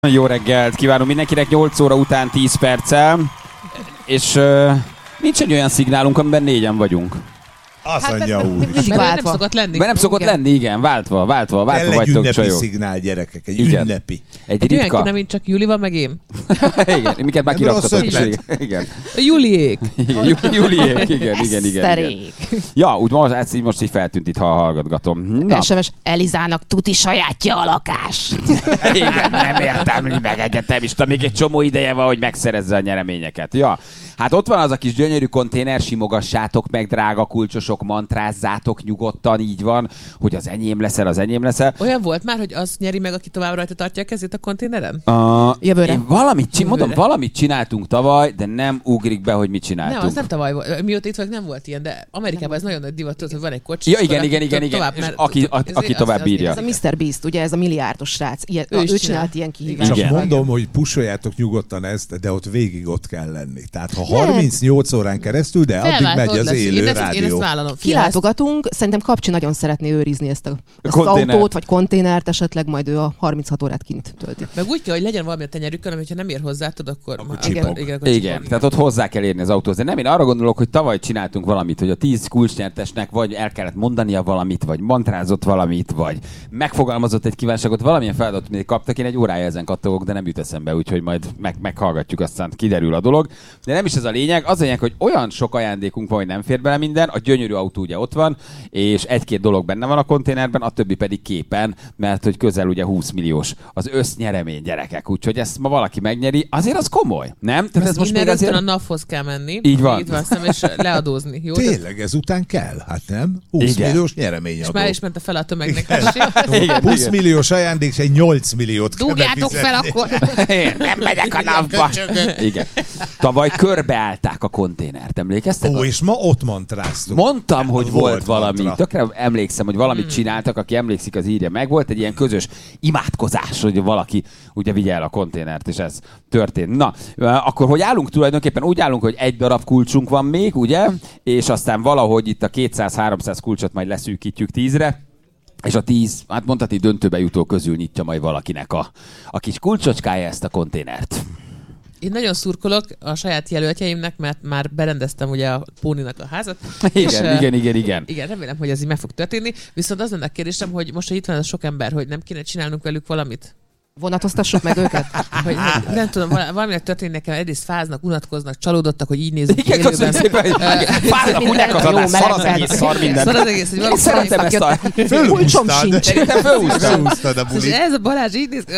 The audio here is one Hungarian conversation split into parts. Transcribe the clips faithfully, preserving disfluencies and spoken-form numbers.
Jó reggelt kívánunk mindenkinek, nyolc óra után tíz perccel, és uh, nincs egy olyan szignálunk, amiben négyen vagyunk. Azt hát, mondja úr. Mert nem szokott lenni. Mert nem szokott igen. lenni, igen, váltva, váltva, váltva Egy vagytok ünnepi csajok. szignál, gyerekek, egy Igen. ünnepi. Egy Egy olyan ritka. kéne, mint csak Juli van, meg én. Igen, miket már Nem rossz kiraktatok is. ötlet. Igen, igen. A Juliék. Igen, Ju- Juliék, igen, igen, igen, igen. Eszterék. Ja, úgy most, ez így most így feltűnt itt, ha hallgatgatom. Na, es em es Elizának tuti sajátja a lakás. igen, nem értem meg egyetem is, még egy csomó ideje van, hogy megszerezze a nyereményeket. Ja, hát ott van az a kis gyönyörű konténer, simogassátok meg, drága kulcsosok, mantrázzátok nyugodtan, így van, hogy az enyém leszel, az enyém leszel. Olyan volt már, hogy az nyeri meg, aki tovább rajta tartja a kezét a konténeren? Uh, Jövőre. Én valamit, csin- mondom, Jövőre. valamit csináltunk tavaly, de nem ugrik be, hogy mit csináltunk. Nem, az nem tavaly volt. Mióta itt vagyok, nem volt ilyen, de Amerikában ez nagyon nagy divat, tudod, hogy van egy kocsi. Ja, és igen, akkor igen, aki igen, igen. tovább, És mert- aki- a- ez- aki az- tovább az- bírja. Ez a miszter Beast, ugye ez a milliárdos srác. Ilyen, Ő ő, is ő csinál. csinált ilyen Csak kihívásokat. Igen. mondom, hogy pusoljátok nyugodtan ezt, de ott végig ott kell lenni. Tehát ha harmincnyolc órán keresztül, de addig Felváltó megy az lesz. élő én ezt, Én ezt rádió. vállalom. Kilátogatunk, szerintem Kapcsi nagyon szeretné őrizni ezt, a, ezt az Konténert. autót, vagy konténert, esetleg majd ő a harminchat órát kint tölti. Meg úgy kell, hogy legyen valami a tenyerükön, hogyha nem ér hozzá, tudod, akkor... Akkor már- csipog. Igen, akkor Igen, csipog. tehát ott hozzá kell érni az autóhoz. De nem, én arra gondolok, hogy tavaly csináltunk valamit, hogy a tíz kulcsnyertesnek vagy el kellett mondania valamit, vagy mantrázott valamit, vagy megfogalmazott egy kívánságot, valamilyen feladatot még kaptak. Én egy órája ezen kattogok, de nem jut eszembe, úgyhogy majd meg, meghallgatjuk, aztán kiderül a dolog. De nem is ez a lényeg, az a lényeg, hogy olyan sok ajándékunk van, hogy nem fér bele minden, a gyönyörű autó ugye ott van, és egy-két dolog benne van a konténerben, a többi pedig képen, mert hogy közel ugye húsz milliós az össznyeremény, gyerekek, úgyhogy ezt ma valaki megnyeri, azért az komoly, nem? Tehát ez most Innen még azért... rögtön a NAV-hoz kell menni. Így van. Itt van, szem, és leadózni. Jó? Tényleg, ezután kell? Hát nem? húsz Igen. milliós nyeremény És adó. már is ment a fel a tömegnek. Igen, húsz igen. milliós ajándék, és egy nyolc milliót kell Dugjátok fel befizetni. akkor! Én nem megyek a napba. Igen. Tavaly körbeállták a konténert, emlékeztek? Ó, és ma ott mantráztunk. Mondtam, hogy volt, Volt valami. mantra. Tökre emlékszem, hogy valamit Hmm. csináltak, aki emlékszik, az írja meg. Volt egy ilyen közös imádkozás, hogy valaki ugye vigye el a konténert, és ez történt. Na, akkor hogy állunk tulajdonképpen? Úgy állunk, hogy egy darab kulcsunk van még, ugye? És aztán valahogy itt a kétszáz-háromszáz kulcsot majd leszűkítjük tízre. És a tíz, hát mondhatni döntőbe jutó közül nyitja majd valakinek a, a kis kulcsocskája ezt a konténert. Én nagyon szurkolok a saját jelöltjeimnek, mert már berendeztem ugye a Póninak a házat. Igen, és, igen, igen, igen. Igen, remélem, hogy ez így meg fog történni. Viszont az lenne a kérdésem, hogy most, hogy itt van ez a sok ember, hogy nem kéne csinálnunk velük valamit? Vonatoztassuk meg őket? Hogy nem, nem tudom, val- valaminek történik nekem, egyrészt fáznak, unatkoznak, csalódottak, hogy így nézünk ki Igen, köszönöm élőben. szépen, hogy fáznak, unják az Jó, adás, szar az meleg egész, lett. szar minden. Szar az egész, hogy Én valaki szeretem ezt a... Kulcsom sincs. Szerintem fölhúztam. Felhúztad a És bulit. ez a Balázs így néz...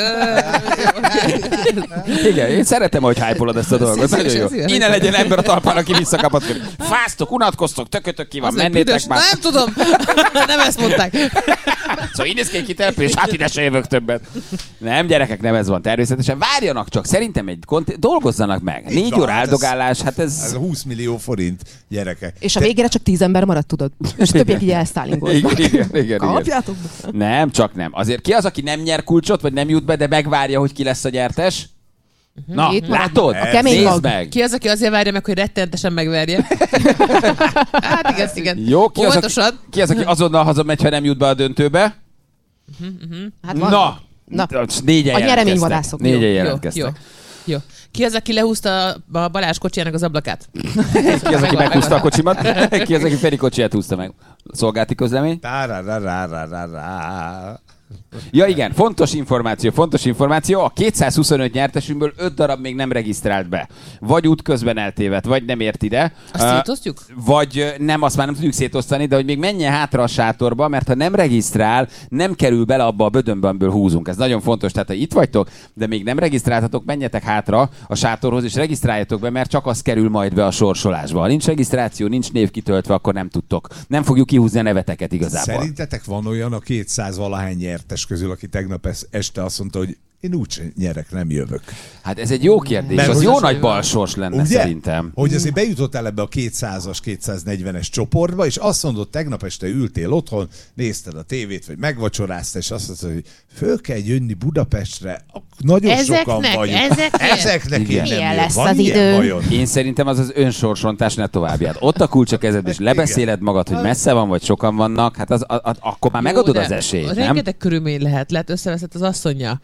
Igen, én szeretem, hogy hype-olod ezt a dolgot. Nagyon jó. Szívesen. Innen legyen ember a talpán, aki visszakapatkodik. Fáztok, unatkoztok, tökötök ki van, Az meg mennétek büdös. már. Nem tudom, nem ezt mondták. Szóval így néz ki egy kitelepülés, hát ide se jövök többet. Nem, gyerekek, nem ez van természetesen. Várjanak csak, szerintem egy konté- dolgozzanak meg. Így Négy van, óra hát ez- áldogálás, hát Ez ez... a húsz millió forint, gyerekek. És a végére csak tíz ember maradt, tudod? És a többiek így elszálingoltak. Igen, igen, igen, igen. Kapjátok be. Nem, csak nem. Azért ki az, aki nem nyer kulcsot, vagy nem jut be, de megvárja, hogy ki lesz a gyertes? Na, Itt marad. látod? A kemény Nézd mag. meg. Ki az, aki azért várja meg, hogy rettenetesen megverje? Hát igen, igen. Jó, ki az, aki, Óvatosan. ki az, aki azonnal hazamegy, ha nem jut be a döntőbe? Hát van. Na, Na. négyen A jelentkeztek. nyereményvadászok. Négyen Jó, jelentkeztek. jó, jó. Ki az, aki lehúzta a Balázs kocsijának az ablakát? Ki az, aki Megvan, meghúzta a megvan. kocsimat? Ki az, aki Feri kocsiját húzta meg? Szolgálti közlemény? Tárárárárárárá. Ja igen, fontos információ, fontos információ. A kétszázhuszonöt nyertesünkből öt darab még nem regisztrált be. Vagy útközben eltévedt, vagy nem ért ide. Azt Uh, szétosztjuk? Vagy ö, nem, azt már nem tudjuk szétosztani, de hogy még menjen hátra a sátorba, mert ha nem regisztrál, nem kerül bele abba a bödönbe, amiből húzunk. Ez nagyon fontos, tehát ha itt vagytok, de még nem regisztráltatok, menjetek hátra a sátorhoz, és regisztráljatok be, mert csak az kerül majd be a sorsolásba. Ha nincs regisztráció, nincs név kitöltve, akkor nem tudtok. Nem fogjuk kihúzni a neveteket igazából. Szerintetek van olyan a kétszáz valahány nyertes közül, aki tegnap es- este azt mondta, hogy én úgy sem nyerek, nem jövök. Hát ez egy jó kérdés, Mert az hogy jó az- nagy balsors lenne Ugye? szerintem. Hogy azért bejutottál ebbe a kétszázas, kétszáznegyvenes csoportba, és azt mondod, tegnap este ültél otthon, nézted a tévét, vagy megvacsoráztál, és azt mondod, hogy föl kell jönni Budapestre, nagyon Ezeknek, sokan vagyunk. ezeknek. Ezeknek Igen. én nem Milyen jövök. lesz Van az ilyen idő? vajon? Én szerintem az az önsorsontás, ne továbbját. Ott a kulcs a kezed, és lebeszéled magad, hogy messze van, vagy sokan vannak, hát az, a, a, akkor már megadod Jó, az de esélyt, nem? Rengeteg körülmény lehet, lehet összeveszett az asszonya, lehet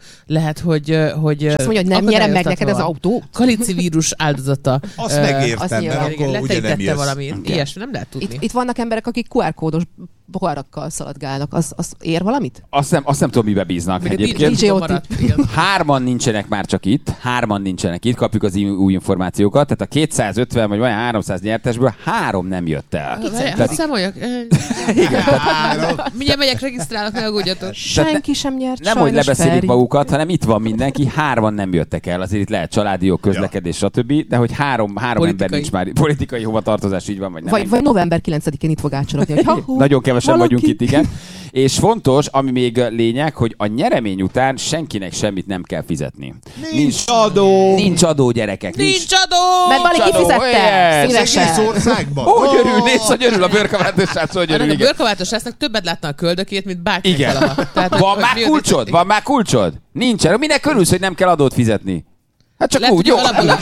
Tehát, hogy... hogy azt mondja, hogy nem nyerem meg neked az autó? Kalici vírus áldozata. Azt uh, megértem, mert akkor ugye nem jössz. Valami. Ilyesmi, nem lehet tudni. Itt, itt vannak emberek, akik kú er kódos poharakkal szaladgálnak. Az, az ér valamit? Azt nem, azt nem tudom, mibe bíznak még egyébként. Hárman nincsenek már csak itt. Hárman nincsenek itt. Kapjuk az új információkat. Tehát a kétszázötven vagy vagy háromszáz nyertesből három nem jött el. Tehát számoljak. Igen. Mindjárt megyek, regisztrálok, ne aggódjatok. Senki sem nyert. Nem, hogy lebeszélik magukat, hanem itt van mindenki. Hárman nem jöttek el. Azért itt lehet családi jog, közlekedés, stb. De hogy három, három ember nincs már. Politikai hovatartozás, így van, vagy nem. Vagy, vagy november kilencedikén itt fog átcsorogni, hogy ha, nagyon kevesen valaki. Vagyunk itt, igen. És fontos, ami még lényeg, hogy a nyeremény után senkinek semmit nem kell fizetni. Nincs, nincs adó! Nincs adó, gyerekek. Nincs, nincs adó! Mert valaki fizette. Szívesen. Országban. Úgy örül, nézd, hogy örül a bőrkaváltos srác, hogy örül, igen. A bőrkaváltos srácnak többet látna a köldökét, mint bárki valaha. Tehát, van már kulcsod? Van már kulcsod? Nincsen. Minek örülsz, hogy nem kell adót fizetni? Hát csak lehet, úgy, jó.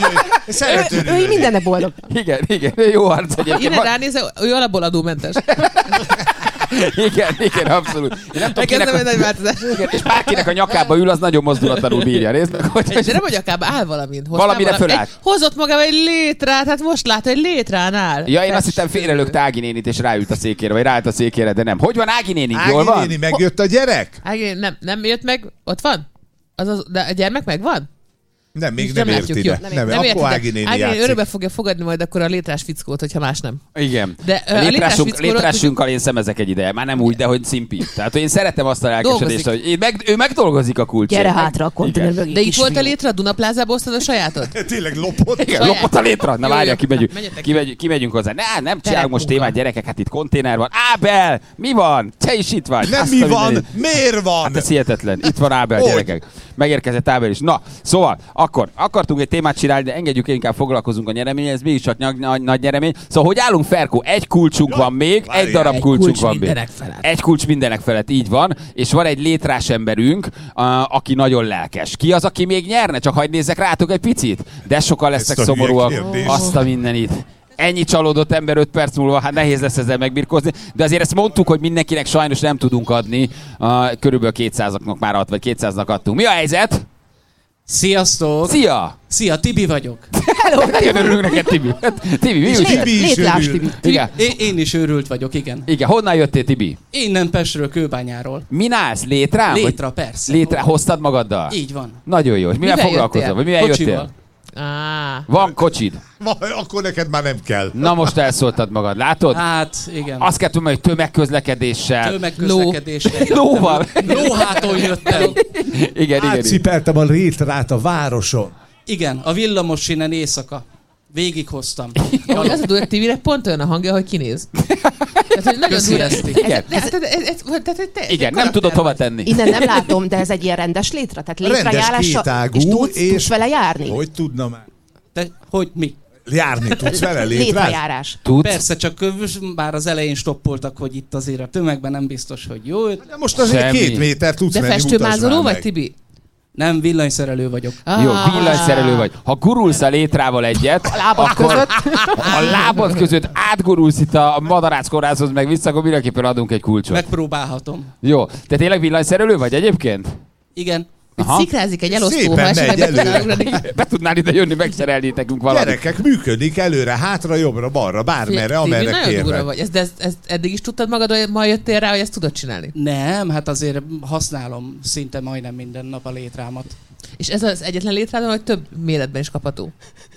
Ő, ő mindennek boldog. Igen, igen, jó arc egyébként. Innen ránézve, ő alapból adómentes. Igen, igen, abszolút. Én nem tudom, kinek a... egy változás. Igen, és bárkinek a nyakába ül, az nagyon mozdulatlanul bírja. Nézd meg, hogy... De nem a nyakába áll valamint. Valamire fölállt. Egy, hozott magával egy létrát, hát most lát, hogy létrán áll. Ja, én azt hittem félrelökte Ági nénit, és ráült a székére, vagy ráült a székére, de nem. Hogy van Ági nénink? Jól van? Ági néni, megjött a gyerek? Ági néni, nem, nem jött meg, ott van? Az az, de a gyermek megvan? Nem, még nem, nem ért ide. Nem, nem, nem akkor Ági néni Ági játszik. örökbe fogja fogadni majd akkor a létrás fickót, hogyha más nem. Igen. De a létrásunk, létrásunkkal én szemezek egy ideje. Már nem úgy, de hogy szimpi. Tehát, hogy én szeretem azt a lelkesedést, hogy én meg, ő megdolgozik a kulcsot. Gyere hátra a konténer mögé. De itt volt a létre, a Dunaplázába osztad a sajátod? Tényleg lopott. Igen, lopott a létre. Na várjál, kimegyünk, kimegy, kimegyünk hozzá. Ne, nem csinálunk most témát, gyerekek, hát itt konténer van. Ábel, mi van? Te is itt vagy. Nem mi van, miért van? Hát ez hihetetlen. Itt van Ábel, gyerekek. Megérkezett Ábel is. Na, szóval, akkor akartunk egy témát csinálni, de engedjük, inkább foglalkozunk a nyereménye, ez mégis csak nagy, nagy, nagy nyeremény. Szóval, hogy állunk, Ferkó? Egy kulcsunk ja, van még, várjál. egy darab egy kulcsunk kulcs van még. Felett. Egy kulcs mindenek felett, így van. És van egy létrás emberünk, uh, aki nagyon lelkes. Ki az, aki még nyerne? Csak hadd nézzek rátok egy picit. De sokan lesznek szomorúak. Azt a mindenit. Ennyi csalódott ember öt perc múlva, hát nehéz lesz ezzel megbirkózni, de azért ezt mondtuk, hogy mindenkinek sajnos nem tudunk adni. Uh, körülbelül kétszázaknak már ad, vagy kétszáznak adtunk. Mi a helyzet? Sziasztok! Szia! Szia, Tibi vagyok. Hello! Nagyon örülünk neked, Tibi. Tibi, mi Tibi is Létlás, örül. Tibi. Igen. Én, én is őrült vagyok, igen. Igen, honnan jöttél, Tibi? Innen Pestről, Kőbányáról. Min állsz? Létrán? Létra, persze. Létre, hoztad magaddal? Így van. Nagyon jó. És mivel, Mivel foglalkozol? jöttél? Vagy mivel Kocsival. jöttél? Á. Van kocsid. Ma, akkor neked már nem kell. Na most elszóltad magad, látod? Hát, igen. Azt kell tudni, hogy tömegközlekedéssel. Tömegközlekedésre. Lóval. Lóháton jöttem. Igen, igen, igen. Átcipeltem a létrát a városon. Igen, a villamos innen éjszaka. Végighoztam. Ahogy az a durva, Tibinek pont olyan a hangja, hogy kinéz. Tehát, hogy nagyon Köszi, durva. Eszti. Igen. Ez- ez- ez- ez- ez- ez- Igen, nem tudod hova tenni. Innen nem látom, de ez egy ilyen rendes létre? Tehát Rendes létrejárása, kétágú, és tudsz, és- tudsz vele járni? Hogy tudna már? Te, hogy mi? Járni tudsz vele létrát? Létrejárás. Tudsz? Persze, csak ö, már az elején stoppoltak, hogy itt azért a tömegben nem biztos, hogy jó. De most azért Semmi. két méter tudsz De menni, mutasd festőmázoló már vagy, meg. Tibi? Nem, villanyszerelő vagyok. Jó, Ah. villanyszerelő vagy. Ha gurulsz a létrával egyet, a lábad között. a lábad között átgurulsz itt a madarászkórházhoz meg vissza, akkor mindenképpen adunk egy kulcsot. Megpróbálhatom. Jó. Te tényleg villanyszerelő vagy egyébként? Igen. Aha. Szikrázik egy elosztó, Szépen ha esetleg megy be tudnál előre. ugrani. Be tudnál ide jönni, megszerelni nekünk valamit. Gyerekek, működik előre, hátra, jobbra, balra, bármerre, Tibi, amerre nagyon durva kérnek. vagy. Ezt, de ezt, ezt eddig is tudtad magad, hogy ma jöttél rá, hogy ezt tudod csinálni? Nem, hát azért használom szinte majdnem minden nap a létrámat. És ez az egyetlen létrád, vagy több méretben is kapható?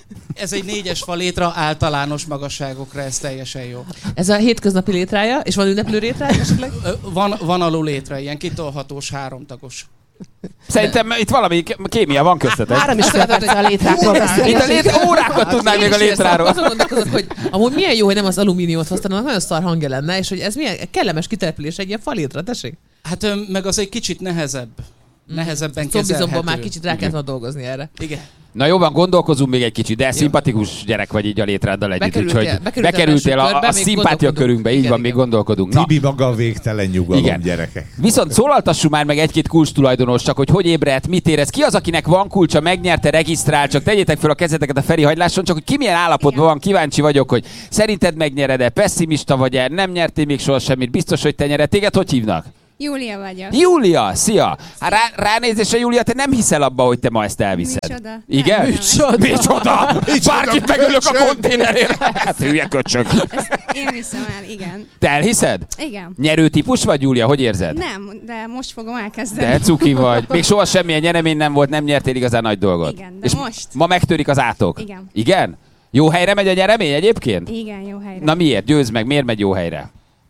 Ez egy négyes fa létra, általános magasságokra, ez teljesen jó. Ez a hétköznapi létrája, és van ünneplő létrája esetleg? Ö, Van, van alul létre, ilyen kitolhatós, háromtagos. Szerintem itt valami kémia van köztetek. Három is fél perccel a létrákról Itt a beszélgetünk. létre, órákat tudnánk még a létráról. Azon gondolkozok, hogy amúgy milyen jó, hogy nem az alumíniumot hoztam, annak nagyon szar hangja lenne, és hogy ez milyen kellemes kitelepülés egy ilyen falétra, tessék? Hát ö, meg az egy kicsit nehezebb. Nehezebben Zombizomban kezelhető. már kicsit rá kellett volna dolgozni erre. Igen. Na jó van, gondolkozunk még egy kicsit, de szimpatikus gyerek vagy így a létráddal együtt, Bekerültél- úgyhogy bekerültél bekerültél a, a a, a körbe, még szimpátia gondolkodunk. körünkbe, így Igen, van, igen. még gondolkodunk. Na, Tibi maga a végtelen nyugalom, Igen. gyerekek. viszont szólaltassuk már meg egy-két kulcs tulajdonos, csak hogy hogy ébredt, mit érez, ki az, akinek van kulcsa, megnyerte, regisztrál, csak tegyétek fel a kezeteket a Feri hagyláson, csak hogy ki milyen állapotban van, kíváncsi vagyok, hogy szerinted megnyered-e, pessimista vagy-e, nem nyertél még soha semmit, biztos, hogy te nyered. Téged hogy hívnak? Júlia vagyok. Júlia, szia! Hát rá, ránézésre, Júlia, te nem hiszel abba, hogy te ma ezt elviszed. Micsoda? Igen? Nem, nem. Micsoda? Micsoda? Bárkit megölök a konténerért. Hát hülye köcsög. Én viszem el, igen. Te elhiszed? Igen. Nyerő típus vagy, Júlia? Hogy érzed? Nem, de most fogom elkezdeni. De cuki vagy. Még soha semmilyen nyeremény nem volt, nem nyertél igazán nagy dolgot. Igen, de És most. ma megtörik az átok. Igen. Igen? Jó helyre megy a nyeremény egyébként? Igen, jó helyre. Na miért? Győzd meg, miért megy jó helyre?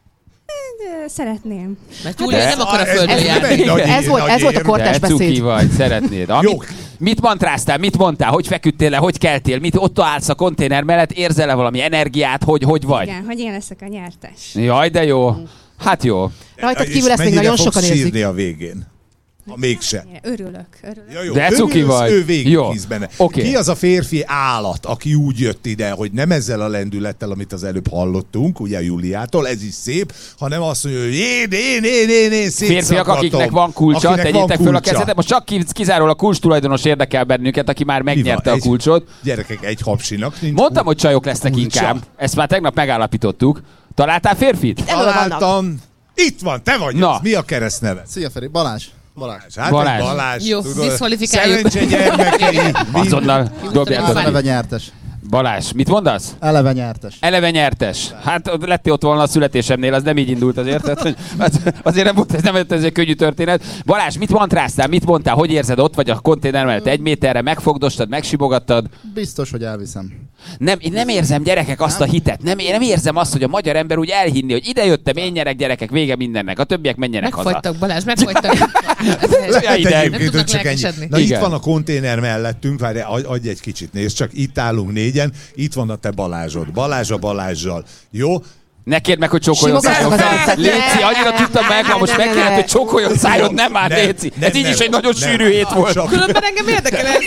De szeretném. Mert Júlia De- nem akar a Ez- földön ez nem járni. egy nagy Ez ér- volt- nagy ez volt a érv. kortárs De cuki beszéd. vagy, szeretnéd. Amit, Jó. mit mantráztál, mit mondtál, hogy feküdtél le, hogy keltél, mit ott állsz a konténer mellett, érzel-e valami energiát, hogy, hogy vagy? Igen, hogy én leszek a nyertes. Jaj, de jó. Hát jó. Rajtad És kívül ezt még mennyire nagyon fogsz sokan érzik. sírni a végén? Ha mégse. Örülök, örülök. Ja, jó. De Ő cuki ősz, vagy. Ő végig Jó. hisz benne. Oké. Ki az a férfi állat, aki úgy jött ide, hogy nem ezzel a lendülettel, amit az előbb hallottunk, ugye Júliától, ez is szép, hanem azt mondja, hogy én, én, én, én, én Férfiak, szétszakatom. akiknek van kulcsa, Akinek van tegyétek föl a kulcsa. kezetet. Most csak kiz- kizárólag a kulcs tulajdonos érdekel bennünket, aki már Mi megnyerte van? a kulcsot. Egy, gyerekek, egy hapsinak nincs Mondtam, hogy csajok lesznek kulcsa. inkább. Ezt már tegnap megállapítottuk. Találtál férfit? Elől vannak. Találtam. Itt van, te vagy Na. az. Mi a keresztneved? Szia Feri, Balázs. Balázs. Hát Balázs. Balázs. Balázs Jó, tudod, diszkvalifikáljuk. Szerencse gyermekei. Azonnal dobjátok. Eleve nyertes. Balázs, mit mondasz? Eleve nyertes. Eleve nyertes. Hát ott lettél ott volna a születésemnél, az nem így indult azért. Tehát, hogy az, azért nem volt ez, nem volt ez egy könnyű történet. Balázs, mit mantráztál, mit mondtál, hogy érzed ott vagy a konténer mellett egy méterre, megfogdostad, megsimogattad? Biztos, hogy elviszem. Nem, én nem érzem, gyerekek, azt a hitet. Nem, én nem érzem azt, hogy a magyar ember úgy elhinni, hogy ide jöttem, én nyerek, gyerekek, vége mindennek. A többiek menjenek haza. Megfagytak, Balázs, megfagytak. Lehet ideg. egyébként, Nem hogy tudnak csak ennyi. lelkesedni. Na Igen. itt van a konténer mellettünk, várj, adj adj egy kicsit, nézd, csak itt állunk négyen, itt van a te Balázsod. Balázs a Balázsjal. Jó? Ne kérd meg, hogy csókoljon Simogassuk szájon. az arcát. Léci, annyira tudtam meg, ha most Ne, ne, megkérdez, ne. hogy csókoljon szájon, nem már, Nem, Léci. nem, Ez így nem, is egy nagyon nem. sűrű hét volt. Csak- Különben engem érdekel ez.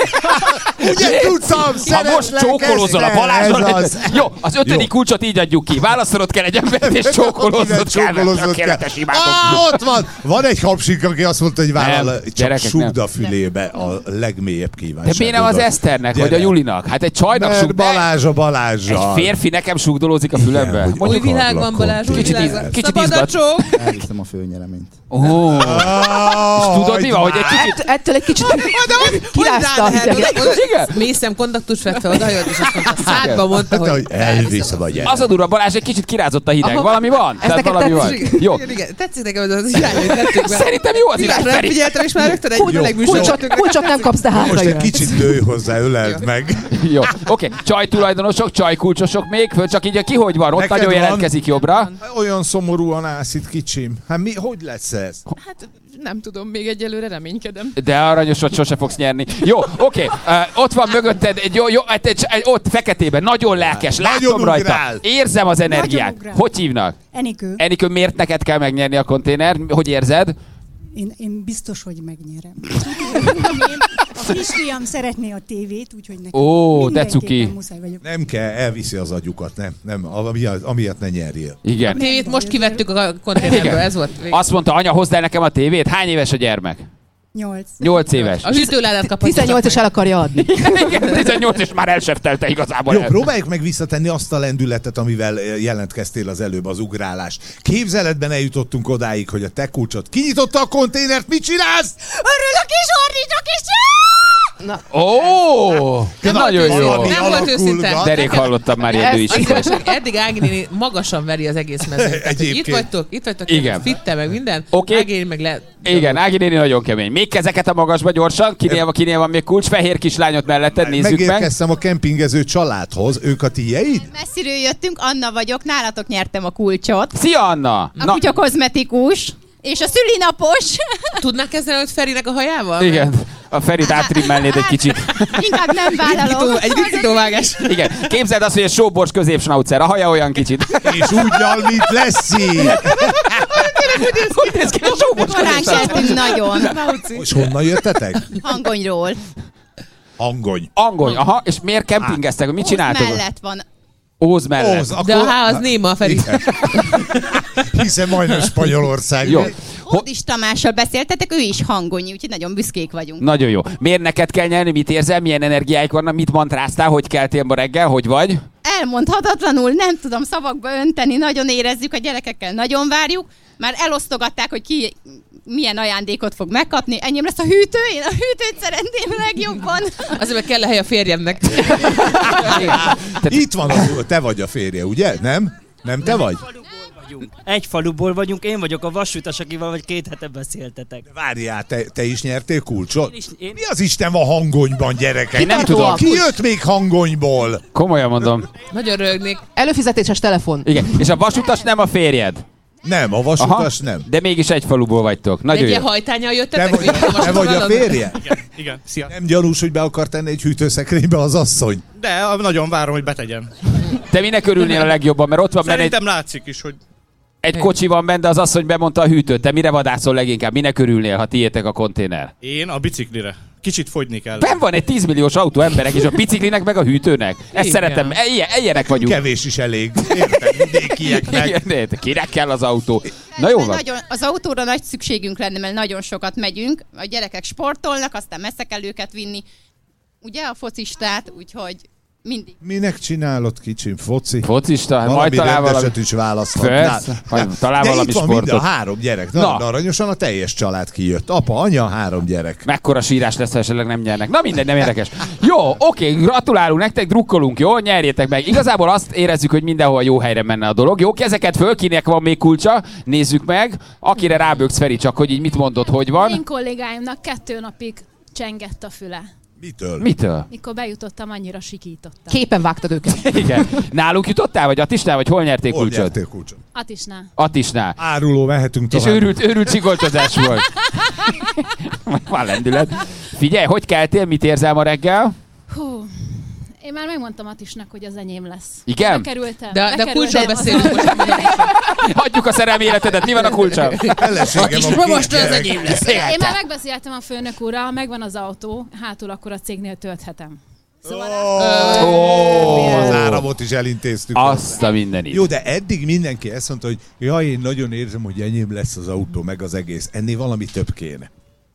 Ugye tudtam, Ha most csókolózol a Balázsral, ez az. jó, az ötödik Jó. kulcsot így adjuk ki. Válaszolod kell egy embert, és csókolózod kell. Csókolózod kell. Tökéletes imádom. Ah, ott van! Van egy hapsik, aki azt mondta, hogy vállal, Nem, csak gyerekek, sugd nem. a fülébe a legmélyebb De kívánságodat. miért nem az Eszternek, vagy a Gyere. Julinak? Hát egy csajnak Mert sugd, Balázs a egy Balázsral. férfi nekem sugdolózik a fülembe. hogy Új akarlak világ van, Balázs, új Kicsit világ íz- van. kicsit Szabad a izgat. csók. Elviszem a főnyereményt. Ó, Ah, tudod mi van, hogy egy kicsit... Ett- Ettől egy kicsit kirázta a hideget. Igen? Mély szemkontaktus vett fel, odajött, és azt mondta, szádba mondta, Hát, hogy hogy... elviszem a gyerek. Az a durva, Balázs egy kicsit kirázott a hideg. Aha. Valami van? Tehát neked valami van. tetszik? Jó. Igen, igen, tetszik nekem ez az irány, hogy tettük be. Szerintem jó az irány, Nem Feri. figyeltem, és már rögtön egy Kulcsot, meleg műsor. kulcsot, kulcsot nem kapsz, de hátra Most egy jössz. kicsit dőj hozzá, öleld meg. Jó, oké. Csaj tulajdonosok, csaj kulcsosok még, föl csak így, ki hogy van, ott Neked nagyon van? jelentkezik jobbra. Olyan szomorúan állsz itt, kicsim. Hát mi, hogy lesz ez? Hát nem tudom, még egyelőre reménykedem. De aranyosat sose fogsz nyerni. Jó, oké, uh, ott van mögötted, egy jó, jó, egy, egy, egy, ott feketében, nagyon lelkes, látom Nagyon rajta. ugrál. Érzem az energiát. ugrál. Hogy hívnak? Enikő, Enikő, miért neked kell megnyerni a konténer? Hogy érzed? én, én biztos, hogy megnyerem. A kisfiam szeretné a tévét, úgyhogy nekem Ó, de cuki. mindenképpen muszáj vagyok. Nem kell, elviszi az agyukat, nem, nem, amiatt, amiatt ne nyerjél. Igen. A tévét most kivettük a konténerből, ez volt. végig. Azt mondta, anya, hozd el nekem a tévét. Hány éves a gyermek? Nyolc. Nyolc éves. A hűtőládát kapott. tizennyolc és el akarja adni. Igen, tizennyolc és már elseftelte igazából. Jó, el. próbáljuk meg visszatenni azt a lendületet, amivel eh, jelentkeztél az előbb, az ugrálás. Képzeletben eljutottunk odáig, hogy a te kulcsot kinyitotta a konténert, mit csinálsz? Örülök és ordítok és... Ó, Nem nagyon volt jó. Valami Nem volt alakul, őszinte. van. Derék hallottam már ilyen Az is. igazság, eddig Ági néni magasan veri az egész mezőt. Tehát, hogy Itt Egyébként. vagytok, itt vagytok, Igen. fitte meg minden. Oké. Ági néni meg le... Igen, Ági néni nagyon kemény. Még kezeket a magasba gyorsan. Kinél, kinél van még kulcs? Fehér kislányot melletted, nézzük meg. Megérkeztem a kempingező családhoz, ők a tiéid? Messziről jöttünk, Anna vagyok, nálatok nyertem a kulcsot. Szia, Anna! A kutya kozmetikus, és a szülinapos. Tudnák kezdeni, hogy Ferinek a hajával? Igen, a Ferit átrimmelnéd egy kicsit. Inkább nem Ritkító, vállalom. egy ritkítóvágás. Igen, képzeld azt, hogy egy sóbors középsnaucer, a haja olyan kicsit. És úgy nyal, mint Leszi! Hogy néz ki a sóbors Korán középsnaucer? keltünk nagyon. És honnan jöttetek? Hangonyról. Angony. Angony, aha, és miért kempingeztek? Mit Óz csináltok? mellett van. Óz mellett. Óz, De a akkor- H az néma a Feri. Igen. Hiszen majdnem Spanyolország. Jó. Ódis Tamással beszéltetek, ő is hangonyi, úgyhogy nagyon büszkék vagyunk. Nagyon jó. Miért neked kell nyerni? Mit érzel? Milyen energiáik vannak? Mit mantráztál? Hogy keltél ma reggel? Hogy vagy? elmondhatatlanul, nem tudom szavakba önteni, nagyon érezzük a gyerekekkel, nagyon várjuk. Már elosztogatták, hogy ki milyen ajándékot fog megkapni. Ennyi lesz a hűtő, én a hűtőt szeretném legjobban. Azért, mert kell a hely a férjemnek. Itt van, a, te vagy a férje, ugye? Nem? Nem te vagy? Egy faluból vagyunk, én vagyok a vasútas, akivel vagy két hete beszéltetek. Várjál, te, te is nyertél kulcsot? Én is, én... Mi az Isten van Hangonyban, gyerekek? Én nem tudom. Ki jött még Hangonyból? Komolyan mondom. Nagyon rögnék. Előfizetéses telefon. Igen, és a vasutas nem a férjed? Nem, a vasutas nem. De mégis egy faluból vagytok. Nagyon Egy jó. ilyen hajtányal jöttetek? Te vagy, te vagy a férje? Igen, igen. Szia. Nem gyanús, hogy be akar tenni egy hűtőszekrénybe az asszony? De nagyon várom, hogy betegyen. Te minek örülnél a legjobban, mert ott van benne egy... Szerintem látszik is, hogy... Egy kocsi van benne, de az asszony bemondta a hűtőt. Te mire vadászol leginkább? Minek örülnél, ha tiétek a konténer? Én a biciklire. Kicsit fogyni kell. Ben van egy tízmilliós autó emberek, és a biciklinek meg a hűtőnek. Ezt Igen. szeretem. Ilyen, ilyenek vagyunk. Kevés is elég. Érted, vidékieknek. Igen, kinek kell az autó? Na jó van. Nagyon, az autóra nagy szükségünk lenne, mert nagyon sokat megyünk. A gyerekek sportolnak, aztán messze kell őket vinni. Ugye a focistát, úgyhogy mindig. Minek csinálod, kicsim? Foci? Focista? Valami Majd talál valami... rendeset is választhatnál. Talál De valami itt van sportot. mind a három gyerek. Nagyon Na. aranyosan a teljes család kijött. Apa, anya, három gyerek. Mekkora sírás lesz, ha esetleg nem nyernek. Na mindegy, nem érdekes. Jó, oké, gratulálunk nektek, drukkolunk, jó? Nyerjétek meg. Igazából azt érezzük, hogy mindenhol jó helyre menne a dolog. Jó, kezeket föl, kinek van még kulcsa? Nézzük meg. Akire ráböksz, Feri, csak hogy így mit mondod, hogy van. Én kollégáimnak kettő napig csengett a füle. Mitől? Mitől? Mikor bejutottam, annyira sikítottam. Képen vágtad őket. Igen. Nálunk jutottál, vagy Attisnál, vagy hol nyerték Hol kulcsot? nyertél kulcsot? Attisnál. Attisnál. Áruló, mehetünk tovább. És őrült, őrült csigolcsozás volt. Van lendület. Figyelj, hogy keltél, mit érzel ma reggel? Hú. Én már megmondtam Attisnak, hogy az enyém lesz. Igen? Bekerültem. De, de bekerültem kulcsról az- beszélünk most. Hagyjuk a szerelmi életedet, mi van a kulcsa? Feleségem van két Most az gyerek. enyém lesz. Én már megbeszéltem a főnök úrral, megvan az autó, hátul akkor a cégnél tölthetem. Szóval Ó, az áramot is elintéztük. Azt a mindenit. Jó, de eddig mindenki ezt mondta, hogy jaj, én nagyon érzem, hogy enyém lesz az autó, meg az egész. Ennél valami több kéne.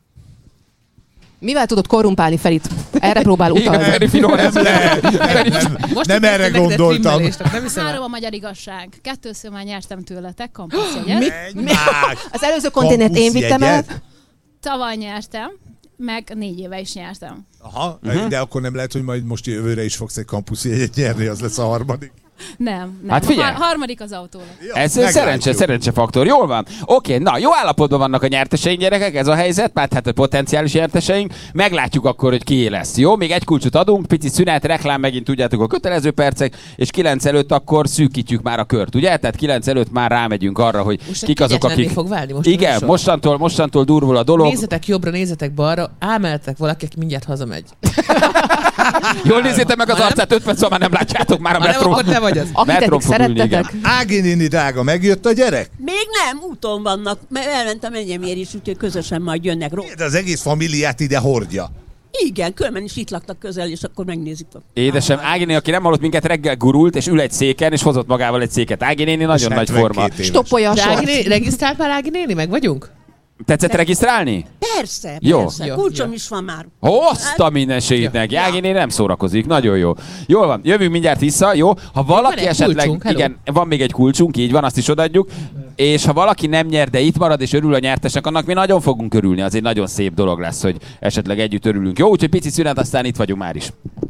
Mivel tudod korrumpálni Ferit? Erre próbál utalni. Feri finom, Nem, lehet, nem, nem, Most nem erre nektek gondoltam. trimmelést, nem hiszem el. három a magyar igazság. Kettőször már nyertem tőletek kampuszjegyet. Menj már! Az előző konténert én vittem el. Kampuszjegyet? Tavaly nyertem, meg négy éve is nyertem. Aha, uh-huh. De akkor nem lehet, hogy majd most jövőre is fogsz egy kampuszjegyet nyerni, az lesz a harmadik. Nem, nem. Hát figyelj. A har- harmadik az autónak. Ja, Ez meglátjuk. szerencse, szerencsefaktor. Jól van. Oké, na, jó állapotban vannak a nyerteseink, gyerekek, ez a helyzet, mert hát a potenciális nyerteseink. Meglátjuk akkor, hogy ki lesz. Jó, még egy kulcsot adunk, pici szünet, reklám, megint tudjátok a kötelező percek, és kilenc előtt akkor szűkítjük már a kört, ugye? Tehát kilenc előtt már rámegyünk arra, hogy Most kik azok, akik... fog válni most Igen, a műsor. mostantól, mostantól durvul a dolog. Nézzetek jobbra, nézzetek balra, ámeltek valaki, aki mindjárt hazamegy. Jól nézzétek meg az Ha nem- arcát, öt perc, szóval már nem látjátok már a Ha nem, metró. akkor te vagy az. Akit Metrón eddig fog ülni, igen. szerettetek. Ági néni drága, megjött a gyerek? Még nem, úton vannak, mert elmentem enyémért is, úgyhogy közösen majd jönnek róla. De az egész familiát ide hordja. Igen, különben is itt laktak közel, és akkor megnézik. Édesem, Ági néni, aki nem hallott minket, reggel gurult, és ül egy széken, és hozott magával egy széket. Ági néni nagyon nagy forma. Stoppolja a De Ági sort. néni, regisztrált már Ági néni? Meg vagyunk? Tetszett regisztrálni? Persze, Jó. persze. Jó, Kulcsom jó. is van már. Azt a mindenségét neki. Ági néni nem szórakozik. Nagyon jó. Jól van, jövünk mindjárt vissza, jó? Ha valaki egy esetleg... kulcsunk, hello. Igen, van még egy kulcsunk, így van, azt is odaadjuk. És ha valaki nem nyer, de itt marad és örül a nyertesnek, annak mi nagyon fogunk örülni. Az egy nagyon szép dolog lesz, hogy esetleg együtt örülünk. Jó, úgyhogy pici szünet, aztán itt vagyunk már is.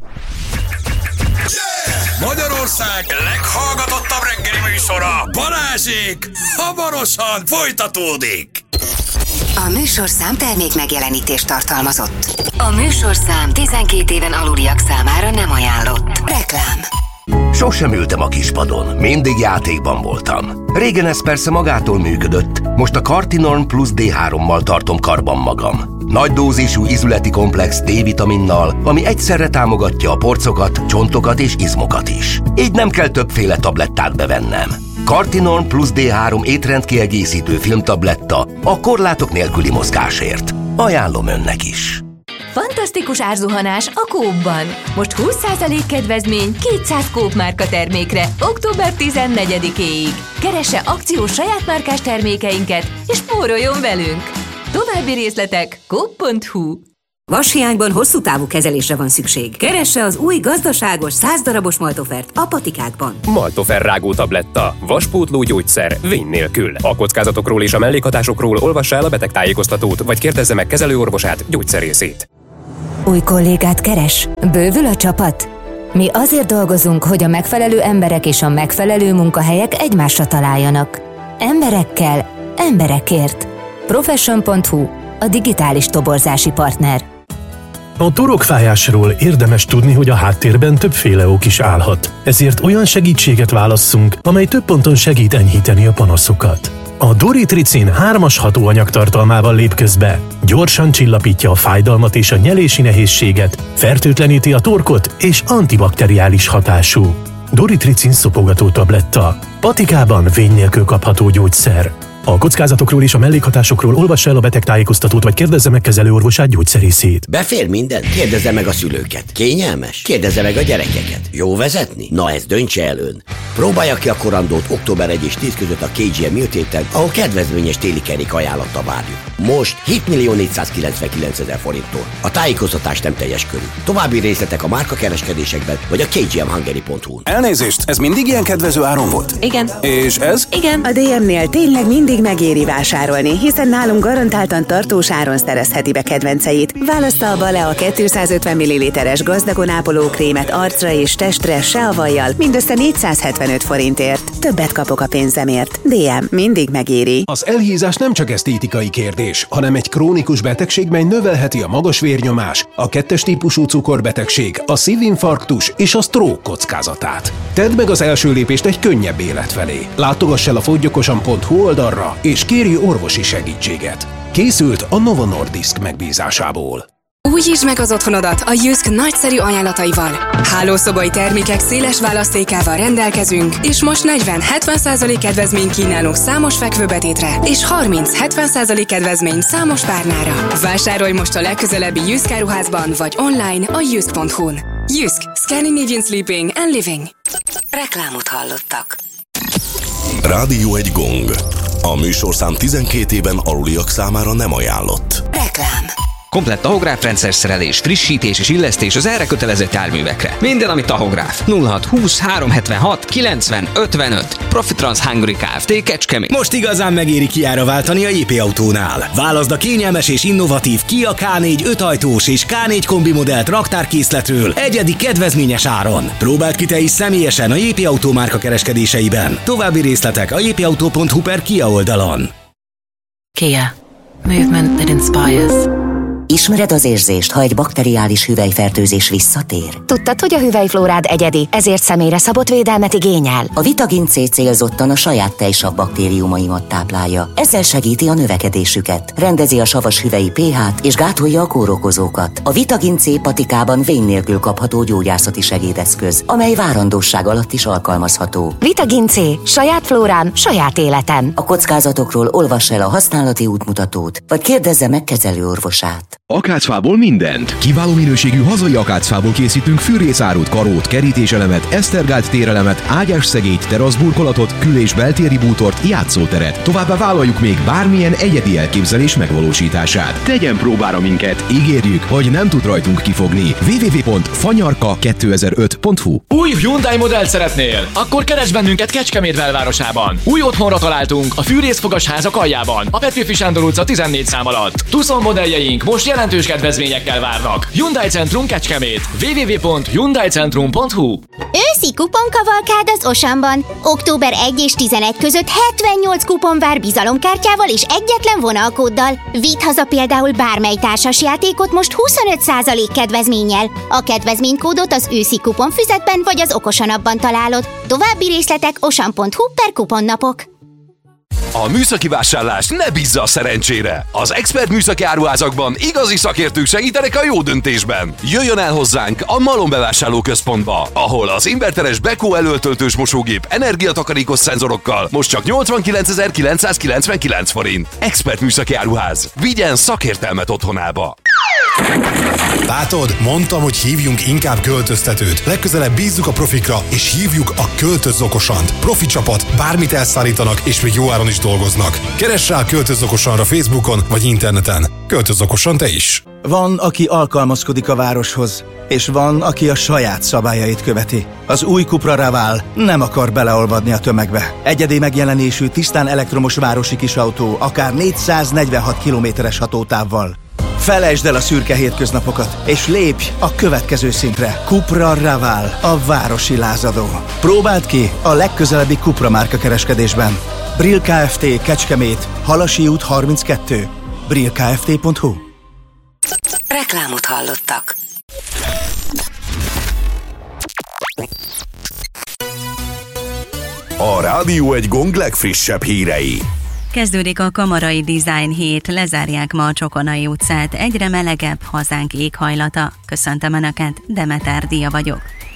Magyarország leghallgatottabb reggeli műsora, Balázsék, hamarosan folytatódik. A műsorszám termék megjelenítést tartalmazott. A műsorszám tizenkét éven aluliak számára nem ajánlott. Reklám. Sosem ültem a kispadon, mindig játékban voltam. Régen ez persze magától működött, most a Cartinorm Plus dé hárommal tartom karban magam. Nagy dózisú izületi komplex D-vitaminnal, ami egyszerre támogatja a porcokat, csontokat és izmokat is. Így nem kell többféle tablettát bevennem. Cartinorm Plus dé három étrendkiegészítő filmtabletta a korlátok nélküli mozgásért. Ajánlom önnek is. Fantasztikus árzuhanás a Coop-ban. Most húsz százalék kedvezmény kétszáz Coop márka termékre október tizennegyedikéig. Keresse akciós saját márkás termékeinket, és spóroljon velünk! További részletek coop pont hu. Vashiányban hosszú távú kezelésre van szükség. Keresse az új gazdaságos száz darabos Maltofert a Patikákban. Maltofer rágó tabletta. Vaspótló gyógyszer. Vény nélkül. A kockázatokról és a mellékhatásokról olvassa el a betegtájékoztatót, vagy kérdezze meg kezelőorvosát, gyógyszerészét. Új kollégát keres? Bővül a csapat? Mi azért dolgozunk, hogy a megfelelő emberek és a megfelelő munkahelyek egymásra találjanak. Emberekkel, emberekért. Profession pont hu, a digitális toborzási partner. A torokfájásról érdemes tudni, hogy a háttérben többféle ok is állhat. Ezért olyan segítséget válasszunk, amely több ponton segít enyhíteni a panaszokat. A Doritricin hármas hatóanyag tartalmával lép közbe. Gyorsan csillapítja a fájdalmat és a nyelési nehézséget, fertőtleníti a torkot és antibakteriális hatású. Doritricin szopogató tabletta. Patikában vény nélkül kapható gyógyszer. A kockázatokról és a mellékhatásokról olvassa el a betegtájékoztatót, vagy kérdezze meg kezelőorvosát, gyógyszerészét. Befér minden? Kérdezze meg a szülőket. Kényelmes? Kérdezze meg a gyerekeket. Jó vezetni? Na ezt döntse el ön. Próbálja ki a korandót október elseje és tíz között a ká gé em Műtéten, ahol kedvezményes téli kerék ajánlatta várjuk. Most hétmillió-négyszázkilencvenkilencezer forinttól. A tájékoztatás nem teljes körű. További részletek a márkakereskedésekben vagy a kgmhungary pont hu-n. Elnézést, ez mindig ilyen kedvező áron volt? Igen. És ez? Igen. A dé em-nél tényleg mindig megéri vásárolni, hiszen nálunk garantáltan tartós áron szerezheti be kedvenceit. Válassza le a kétszázötven milliliteres gazdagon ápoló krémet arcra és testre se a vajjal, mindössze négyszázhetvenöt forintért. Többet kapok a pénzemért. dé em mindig megéri. Az elhízás nem csak esztétikai kérdés, hanem egy krónikus betegség, mely növelheti a magas vérnyomás, a kettes típusú cukorbetegség, a szívinfarktus és a stroke kockázatát. Tedd meg az első lépést egy könnyebb élet felé. Látogass el a fogyyokosan pont hu oldalra, és kérj orvosi segítséget. Készült a Novo Nordisk megbízásából. Újítsd meg az otthonodat a Jysk nagyszerű ajánlataival. Hálószobai termékek széles választékával rendelkezünk, és most negyven-hetven százalék kedvezmény kínálunk számos fekvőbetétre, és harminc-hetven százalék kedvezmény számos párnára. Vásárolj most a legközelebbi Jysk áruházban, vagy online a jysk pont hu-n. Jysk. Scandinavian Sleeping and Living. Reklámot hallottak. Rádió egy gong. A műsorszám tizenkét éven aluliak számára nem ajánlott. Reklám. Komplett tahográfrendszer szerelés, frissítés és illesztés az erre kötelezett járművekre. Minden, ami tahográf. nulla hat húsz három hetvenhat kilencven ötvenöt. Profitrans Hungary Kft. Kecskemét. Most igazán megéri Kiára váltani a jé pé Autónál. Válaszd a kényelmes és innovatív Kia ká négy ötajtós és ká négy kombi modellt raktárkészletről egyedi kedvezményes áron. Próbáld ki te is személyesen a jé pé Autó márka kereskedéseiben. További részletek a jpautó pont hu per Kia oldalon. Kia. Movement that inspires. Ismered az érzést, ha egy bakteriális hüvelyfertőzés visszatér? Tudtad, hogy a hüvelyflórád egyedi, ezért személyre szabott védelmet igényel? A Vitagin C célzottan a saját tejsav baktériumaimat táplálja. Ezzel segíti a növekedésüket, rendezi a savas hüvelyi pH-t és gátolja a kórokozókat. A Vitagin C patikában vény nélkül kapható gyógyászati segédeszköz, amely várandóság alatt is alkalmazható. Vitagin C. Saját flórám, saját életem. A kockázatokról olvass el a használati útmutatót, vagy kérdezze meg kezelőorvosát. Akácfából mindent. Kiváló minőségű hazai akácfából készítünk fűrészárút, karót, kerítéselemet, esztergált térelemet, ágyásszegélyt, teraszburkolatot, kül- és beltéri bútort, játszóteret. Továbbá vállaljuk még bármilyen egyedi elképzelés megvalósítását. Tegyen próbára minket, ígérjük, hogy nem tud rajtunk kifogni. double-u double-u double-u pont fanyarka kétezer-öt pont hu. Új Hyundai modellt szeretnél? Akkor keresd bennünket Kecskemét belvárosában. Új otthonra találtunk a fűrészfogas házak aljában, a Petőfi Sándor utca tizennégy szám alatt. Tucson modelljeink most jelentős kedvezményekkel várnak. Hyundai Centrum Kecskemét. double-u double-u double-u pont hyundai centrum pont hu. Őszi kuponkavalkád az Osamban. október elseje és tizenegy között hetvennyolc kupon vár bizalomkártyával és egyetlen vonalkóddal. Vidd haza például bármely társasjátékot most huszonöt százalék kedvezménnyel. A kedvezménykódot az őszi kuponfüzetben vagy az Okosanapban találod. További részletek osam pont hu per kuponnapok. A műszaki vásárlás ne bízza a szerencsére! Az Expert műszaki áruházakban igazi szakértők segítenek a jó döntésben. Jöjjön el hozzánk a Malom bevásárlóközpontba, ahol az inverteres Beko előtöltős mosógép energiatakarékos szenzorokkal most csak nyolcvankilencezer-kilencszázkilencvenkilenc forint. Expert műszaki áruház. Vigyen szakértelmet otthonába! Látod, mondtam, hogy hívjunk inkább költöztetőt. Legközelebb bízzuk a profikra, és hívjuk a Költöz Okosant. Profi csapat, bármit elszállítanak, és még jó áron is dolgoznak. Keress rá a Költöz Okosanra Facebookon vagy interneten. Költöz okosan te is! Van, aki alkalmazkodik a városhoz, és van, aki a saját szabályait követi. Az új Cupra Raval nem akar beleolvadni a tömegbe. Egyedi megjelenésű, tisztán elektromos városi kisautó, akár négyszáznegyvenhat kilométeres hatótávval. Felejtsd el a szürke hétköznapokat, és lépj a következő szintre. Cupra Raval, a városi lázadó. Próbáld ki a legközelebbi Cupra márka kereskedésben. Brill Kft. Kecskemét, Halasi út harminckettő. brill kft pont hu. Reklámot hallottak. A Rádió egy Gong legfrissebb hírei. Kezdődik a Kamarai Design hét, lezárják ma a Csokonai utcát. Egyre melegebb hazánk éghajlata. Köszöntöm Önöket, Demeter Dia vagyok.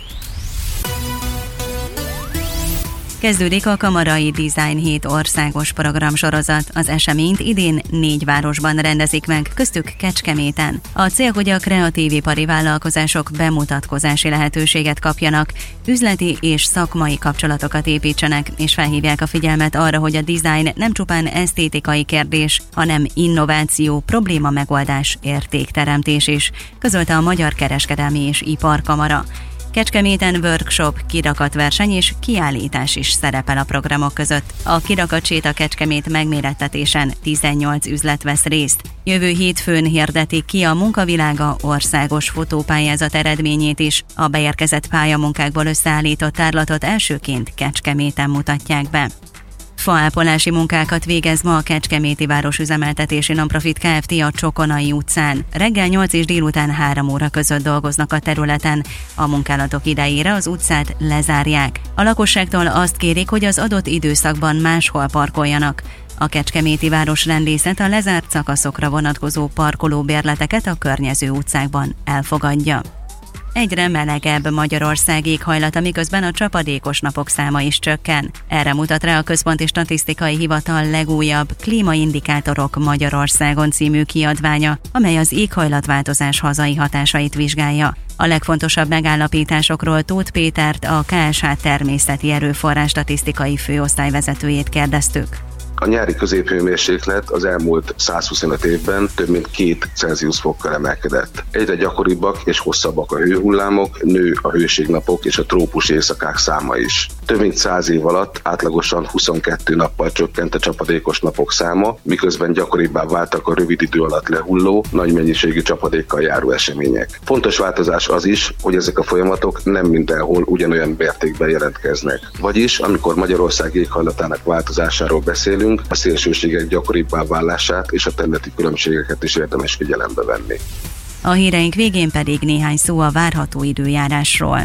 Kezdődik a Kamarai Design hét országos programsorozat. Az eseményt idén négy városban rendezik meg, köztük Kecskeméten. A cél, hogy a kreatív ipari vállalkozások bemutatkozási lehetőséget kapjanak, üzleti és szakmai kapcsolatokat építsenek, és felhívják a figyelmet arra, hogy a design nem csupán esztétikai kérdés, hanem innováció, probléma megoldás, értékteremtés is, közölte a Magyar Kereskedelmi és Iparkamara. Kecskeméten workshop, kirakatverseny és kiállítás is szerepel a programok között. A kirakatséta Kecskemét megmérettetésen tizennyolc üzlet vesz részt. Jövő hétfőn hirdetik ki a Munkavilága országos fotópályázat eredményét is. A beérkezett pályamunkákból összeállított tárlatot elsőként Kecskeméten mutatják be. Faápolási munkákat végez ma a Kecskeméti Városüzemeltetési Nonprofit Kft. A Csokonai utcán. Reggel nyolc és délután három óra között dolgoznak a területen. A munkálatok idejére az utcát lezárják. A lakosságtól azt kérik, hogy az adott időszakban máshol parkoljanak. A Kecskeméti Városrendészet a lezárt szakaszokra vonatkozó parkolóbérleteket a környező utcákban elfogadja. Egyre melegebb Magyarország éghajlata, miközben a csapadékos napok száma is csökken. Erre mutat rá a Központi Statisztikai Hivatal legújabb Klímaindikátorok Magyarországon című kiadványa, amely az éghajlatváltozás hazai hatásait vizsgálja. A legfontosabb megállapításokról Tóth Pétert, a ká es há Természeti Erőforrás Statisztikai Főosztályvezetőjét kérdeztük. A nyári középhőmérséklet az elmúlt százhuszonöt évben több mint két Celsius fokkal emelkedett. Egyre gyakoribbak és hosszabbak a hőhullámok, nő a hőségnapok és a trópusi éjszakák száma is. Több mint száz év alatt átlagosan huszonkettő nappal csökkent a csapadékos napok száma, miközben gyakoribbá váltak a rövid idő alatt lehulló, nagy mennyiségű csapadékkal járó események. Fontos változás az is, hogy ezek a folyamatok nem mindenhol ugyanolyan mértékben jelentkeznek. Vagyis, amikor Magyarország éghajlatának változásáról beszélünk, a szélsőségek gyakoribbá válását és a területi különbségeket is érdemes figyelembe venni. A híreink végén pedig néhány szó a várható időjárásról.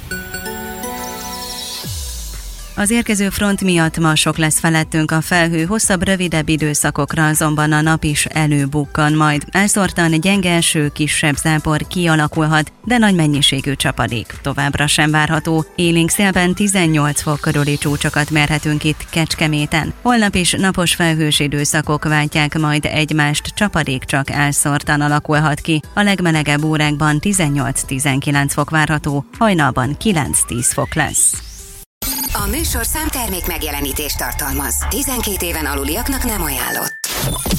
Az érkező front miatt ma sok lesz felettünk a felhő, hosszabb, rövidebb időszakokra azonban a nap is előbukkan majd. Elszórtan gyenge eső, kisebb zápor kialakulhat, de nagy mennyiségű csapadék továbbra sem várható. Élénk szélben tizennyolc fok körüli csúcsokat mérhetünk itt Kecskeméten. Holnap is napos felhős időszakok váltják majd egymást, csapadék csak elszórtan alakulhat ki. A legmelegebb órákban tizennyolc-tizenkilenc fok várható, hajnalban kilenc-tíz fok lesz. A műsorszám termék megjelenítést tartalmaz. tizenkét éven aluliaknak nem ajánlott.